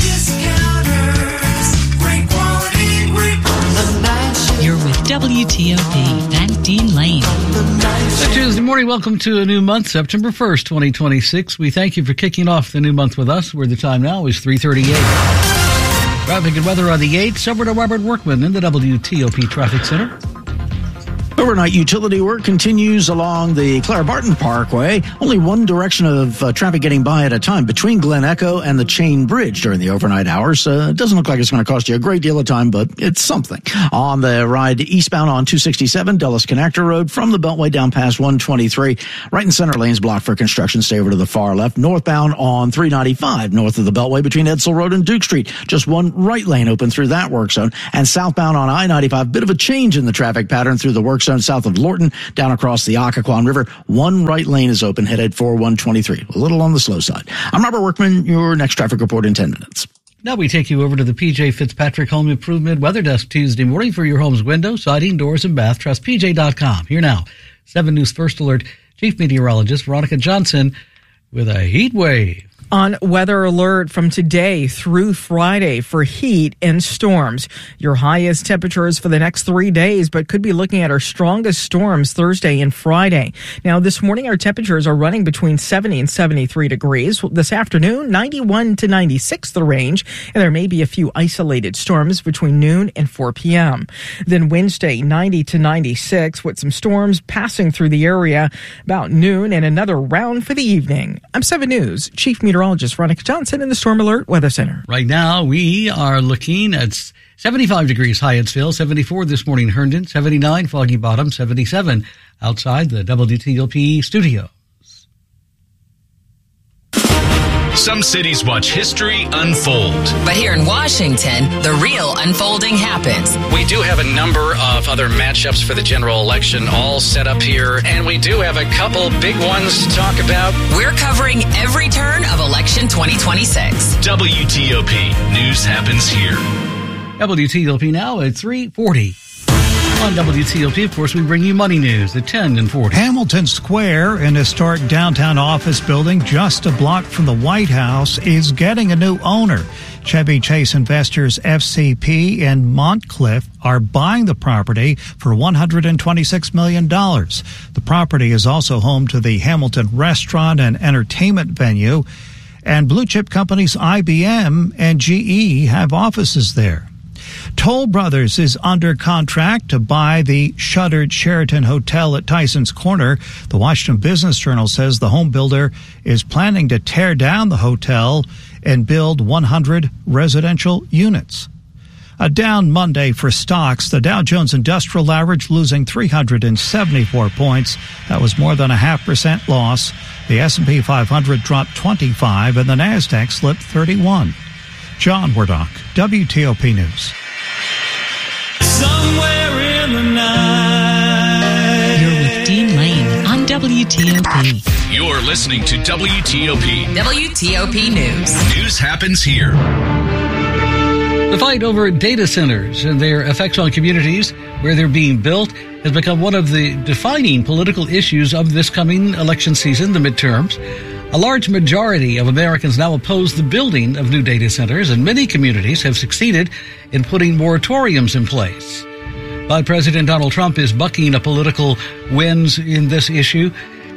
Discounters. Great quality, great quality. You're with WTOP and Dean Lane. Good Tuesday morning. Welcome to a new month, September 1st, 2026. We thank you for kicking off the new month with us, where the time now is 3:38. Traffic and weather on the 8th. Over to Robert Workman in the WTOP Traffic Center. Overnight utility work continues along the Clara Barton Parkway. Only one direction of traffic getting by at a time between Glen Echo and the Chain Bridge during the overnight hours. It doesn't look like it's going to cost you a great deal of time, but it's something. On the ride eastbound on 267 Dulles Connector Road from the Beltway down past 123. Right and center lanes blocked for construction. Stay over to the far left. Northbound on 395 north of the Beltway between Edsel Road and Duke Street. Just one right lane open through that work zone. And southbound on I-95, bit of a change in the traffic pattern through the work zone south of Lorton, down across the Occoquan River. One right lane is open, headed for 123. A little on the slow side. I'm Robert Workman, your next traffic report in 10 minutes. Now we take you over to the PJ Fitzpatrick Home Improvement Weather Desk Tuesday morning for your home's windows, siding, doors, and bath. Trust PJ.com. Here now, 7 News First Alert Chief Meteorologist Veronica Johnson with a heat wave. On weather alert from today through Friday for heat and storms. Your highest temperatures for the next 3 days, but could be looking at our strongest storms Thursday and Friday. Now, this morning, our temperatures are running between 70 and 73 degrees. This afternoon, 91 to 96 the range, and there may be a few isolated storms between noon and 4 p.m. Then Wednesday, 90 to 96 with some storms passing through the area about noon and another round for the evening. I'm 7 News Chief Meteorologist Veronica Johnson in the Storm Alert Weather Center. Right now, we are looking at 75 degrees Hyattsville, 74 this morning Herndon, 79 Foggy Bottom, 77 outside the WTOP studio. Some cities watch history unfold. But here in Washington, the real unfolding happens. We do have a number of other matchups for the general election all set up here, and we do have a couple big ones to talk about. We're covering every turn of election 2026. WTOP. News happens here. WTOP now at 3:40. On WTOP, of course, we bring you money news at 10 and 40. Hamilton Square, an historic downtown office building just a block from the White House, is getting a new owner. Chevy Chase investors FCP and Montcliff are buying the property for $126 million. The property is also home to the Hamilton Restaurant and Entertainment Venue, and blue chip companies IBM and GE have offices there. Toll Brothers is under contract to buy the shuttered Sheraton Hotel at Tyson's Corner. The Washington Business Journal says the home builder is planning to tear down the hotel and build 100 residential units. A down Monday for stocks. The Dow Jones Industrial Average losing 374 points. That was more than a 0.5% loss. The S&P 500 dropped 25 and the NASDAQ slipped 31. John Wardock, WTOP News. Somewhere in the night. You're with Dean Lane on WTOP. You're listening to WTOP. WTOP News. News happens here. The fight over data centers and their effects on communities where they're being built has become one of the defining political issues of this coming election season, the midterms. A large majority of Americans now oppose the building of new data centers, and many communities have succeeded in putting moratoriums in place. But President Donald Trump is bucking a political winds in this issue.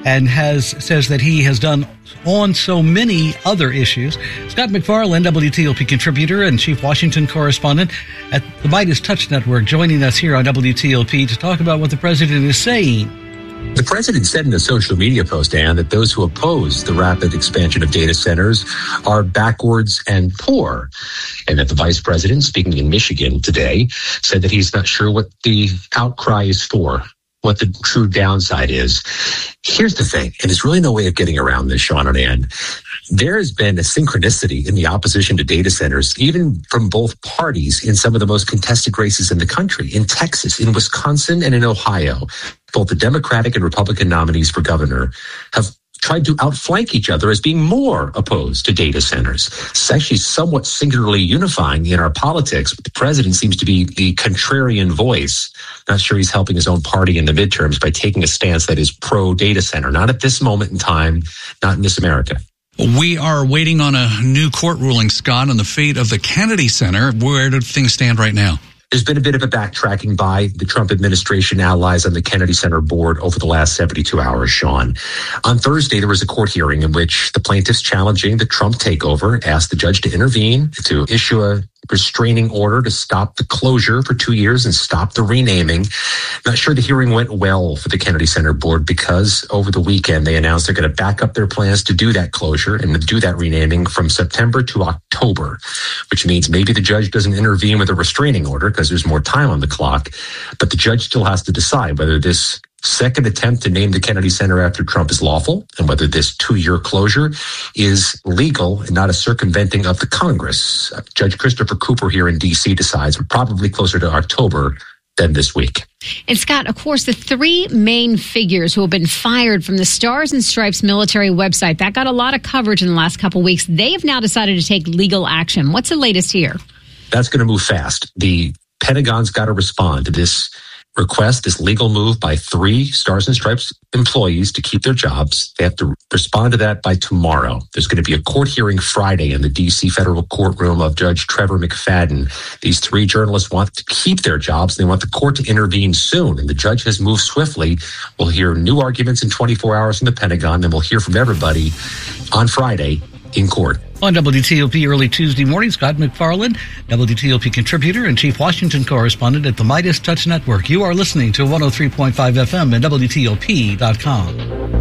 and says that he has done on so many other issues. Scott McFarland, WTOP contributor and chief Washington correspondent at the Midas Touch Network, joining us here on WTOP to talk about what the president is saying. The president said in a social media post, Ann, that those who oppose the rapid expansion of data centers are backwards and poor. And that the vice president, speaking in Michigan today, said that he's not sure what the outcry is for, what the true downside is. Here's the thing, and there's really no way of getting around this, Sean and Ann. There has been a synchronicity in the opposition to data centers, even from both parties in some of the most contested races in the country, in Texas, in Wisconsin, and in Ohio. Both the Democratic and Republican nominees for governor have tried to outflank each other as being more opposed to data centers. It's actually somewhat singularly unifying in our politics, but the president seems to be the contrarian voice. Not sure he's helping his own party in the midterms by taking a stance that is pro-data center. Not at this moment in time, not in this America. We are waiting on a new court ruling, Scott, on the fate of the Kennedy Center. Where do things stand right now? There's been a bit of a backtracking by the Trump administration allies on the Kennedy Center board over the last 72 hours, Sean. On Thursday, there was a court hearing in which the plaintiffs challenging the Trump takeover asked the judge to intervene, to issue a restraining order to stop the closure for 2 years and stop the renaming. Not sure the hearing went well for the Kennedy Center board because over the weekend they announced they're going to back up their plans to do that closure and to do that renaming from September to October, which means maybe the judge doesn't intervene with a restraining order because there's more time on the clock, but the judge still has to decide whether this second attempt to name the Kennedy Center after Trump is lawful and whether this 2-year closure is legal and not a circumventing of the Congress. Judge Christopher Cooper here in D.C. decides we're probably closer to October than this week. And Scott, of course, the three main figures who have been fired from the Stars and Stripes military website, that got a lot of coverage in the last couple of weeks. They have now decided to take legal action. What's the latest here? That's going to move fast. The Pentagon's got to respond to this request, this legal move by 3 Stars and Stripes employees to keep their jobs. They have to respond to that by tomorrow. There's going to be a court hearing Friday in the D.C. federal courtroom of Judge Trevor McFadden. These 3 journalists want to keep their jobs. They want the court to intervene soon, and the judge has moved swiftly. We'll hear new arguments in 24 hours from the Pentagon, then we'll hear from everybody on Friday in court. On WTOP early Tuesday morning, Scott McFarland, WTOP contributor and chief Washington correspondent at the Midas Touch Network. You are listening to 103.5 FM and WTOP.com.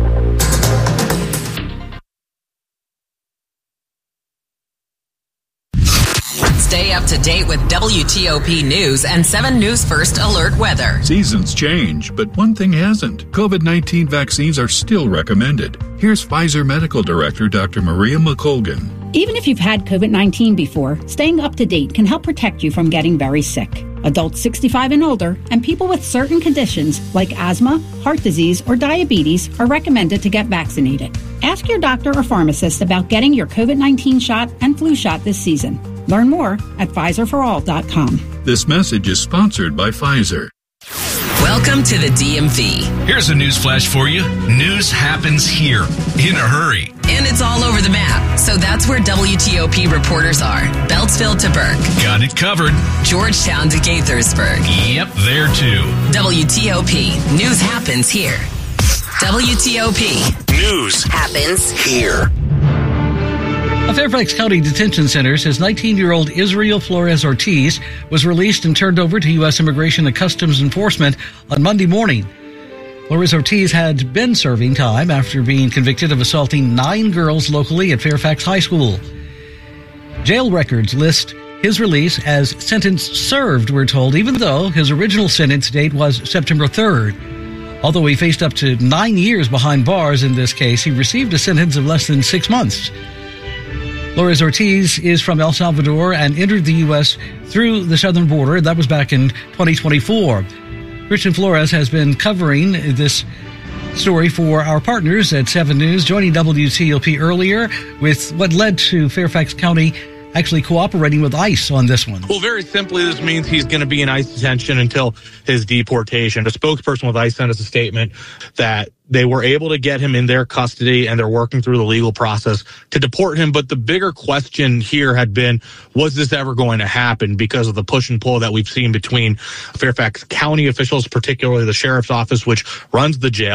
Stay up to date with WTOP News and 7 News First Alert Weather. Seasons change, but one thing hasn't. COVID-19 vaccines are still recommended. Here's Pfizer Medical Director Dr. Maria McColgan. Even if you've had COVID-19 before, staying up to date can help protect you from getting very sick. Adults 65 and older and people with certain conditions like asthma, heart disease, or diabetes are recommended to get vaccinated. Ask your doctor or pharmacist about getting your COVID-19 shot and flu shot this season. Learn more at PfizerForAll.com. This message is sponsored by Pfizer. Welcome to the DMV. Here's a news flash for you. News happens here in a hurry. And it's all over the map. So that's where WTOP reporters are. Beltsville to Burke. Got it covered. Georgetown to Gaithersburg. Yep, there too. WTOP. News happens here. WTOP. News happens here. A Fairfax County Detention Center says 19-year-old Israel Flores Ortiz was released and turned over to U.S. Immigration and Customs Enforcement on Monday morning. Flores Ortiz had been serving time after being convicted of assaulting 9 girls locally at Fairfax High School. Jail records list his release as sentence served, we're told, even though his original sentence date was September 3rd. Although he faced up to 9 years behind bars in this case, he received a sentence of less than 6 months. Flores Ortiz is from El Salvador and entered the U.S. through the southern border. That was back in 2024. Christian Flores has been covering this story for our partners at 7 News, joining WTOP earlier with what led to Fairfax County actually cooperating with ICE on this one. Well, very simply, this means he's going to be in ICE detention until his deportation. A spokesperson with ICE sent us a statement that they were able to get him in their custody and they're working through the legal process to deport him. But the bigger question here had been, was this ever going to happen because of the push and pull that we've seen between Fairfax County officials, particularly the sheriff's office, which runs the jail,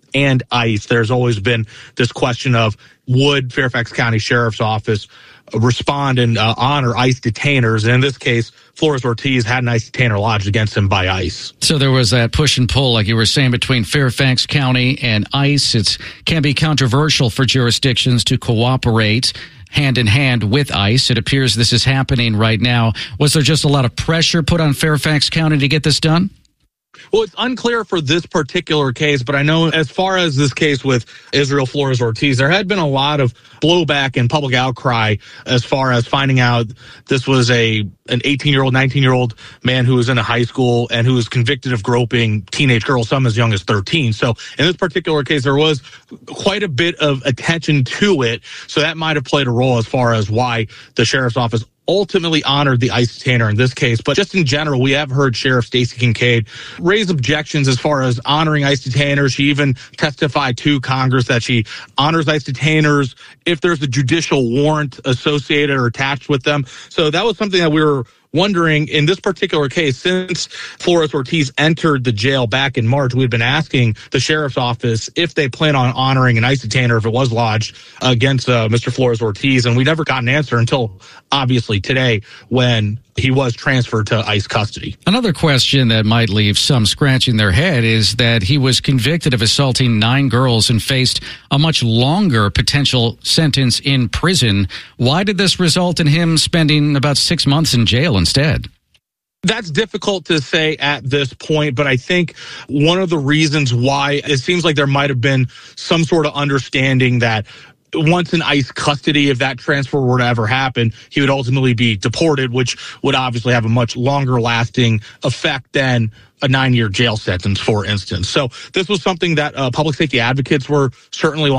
and ICE. There's always been this question of, would Fairfax County Sheriff's Office respond and honor ICE detainers? And in this case, Flores-Ortiz had an ICE detainer lodged against him by ICE. So there was that push and pull, like you were saying, between Fairfax County and ICE. It can be controversial for jurisdictions to cooperate hand in hand with ICE. It appears this is happening right now. Was there just a lot of pressure put on Fairfax County to get this done? Well, it's unclear for this particular case, but I know as far as this case with Israel Flores-Ortiz, there had been a lot of blowback and public outcry as far as finding out this was an 18-year-old, 19-year-old man who was in a high school and who was convicted of groping teenage girls, some as young as 13. So in this particular case, there was quite a bit of attention to it. So that might have played a role as far as why the sheriff's office ultimately honored the ICE detainer in this case. But just in general, we have heard Sheriff Stacey Kincaid raise objections as far as honoring ICE detainers. She even testified to Congress that she honors ICE detainers if there's a judicial warrant associated or attached with them. So that was something that we were wondering in this particular case. Since Flores-Ortiz entered the jail back in March, we had been asking the sheriff's office if they plan on honoring an ICE detainer if it was lodged against Mr. Flores-Ortiz, and we never got an answer until obviously today when he was transferred to ICE custody. Another question that might leave some scratching their head is that he was convicted of assaulting 9 girls and faced a much longer potential sentence in prison. Why did this result in him spending about 6 months in jail instead? That's difficult to say at this point, but I think one of the reasons why it seems like there might have been some sort of understanding that once in ICE custody, if that transfer were to ever happen, he would ultimately be deported, which would obviously have a much longer lasting effect than a 9-year jail sentence, for instance. So this was something that public safety advocates were certainly